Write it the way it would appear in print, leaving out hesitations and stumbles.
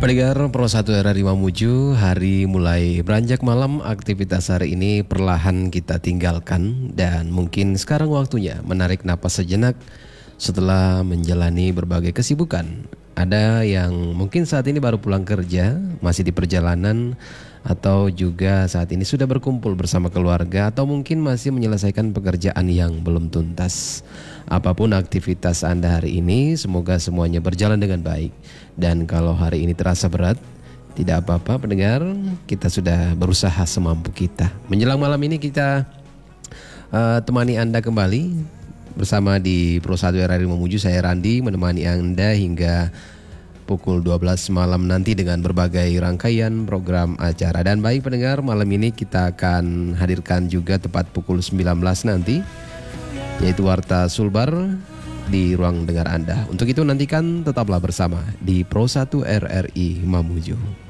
Pendengar Pro 1 RRI Mamuju, hari mulai beranjak malam, aktivitas hari ini perlahan kita tinggalkan dan mungkin sekarang waktunya menarik napas sejenak setelah menjalani berbagai kesibukan. Ada yang mungkin saat ini baru pulang kerja, masih di perjalanan, atau juga saat ini sudah berkumpul bersama keluarga, atau mungkin masih menyelesaikan pekerjaan yang belum tuntas. Apapun aktivitas Anda hari ini, semoga semuanya berjalan dengan baik. Dan kalau hari ini terasa berat, tidak apa-apa pendengar, kita sudah berusaha semampu kita. Menjelang malam ini kita temani Anda kembali bersama di Pro 1 RRI Mamuju. Saya Randi menemani Anda hingga pukul 12 malam nanti dengan berbagai rangkaian program acara. Dan baik pendengar, malam ini kita akan hadirkan juga tepat pukul 19 nanti, yaitu Warta Sulbar di ruang dengar Anda. Untuk itu nantikan tetaplah bersama di Pro 1 RRI Mamuju.